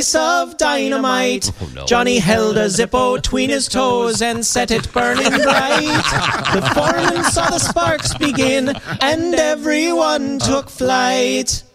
of dynamite. Oh, no. Johnny held a Zippo tween his toes and set it burning bright. The foreman saw the sparks begin and everyone took flight.